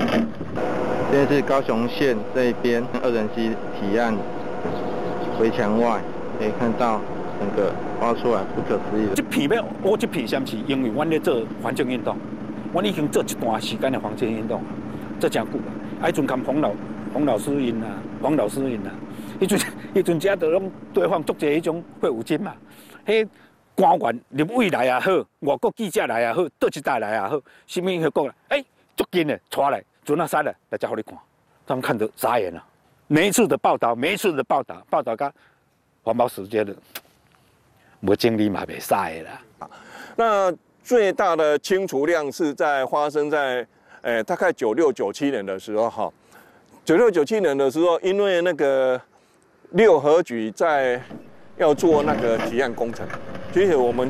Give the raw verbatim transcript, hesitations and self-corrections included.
这是高雄县这一边二人溪堤岸围墙外，可以看到整个挖出来，不可思议的。 这片要挖这片，是因为阮咧做环境运动，阮已经做一段时间的环境运动，做真久啊。啊，迄阵跟洪老洪老师因啊，黄老师因啊，迄阵迄阵遮都拢对方足侪迄种废物金嘛，迄。 官员、立委来也好，外国记者来也好，倒一代来也好，什么迄个来，哎，足紧的，带来，准啊塞了，来才互你看，他们看得傻眼了。每一次的报道，每一次的报道，报道甲环保署觉得无精力嘛，袂使的啦。 那最大的清除量是在发生在，呃，大概九六九七年的时候，哈，九六九七年的时候，因为那个六合局在要做那个提案工程。其实我们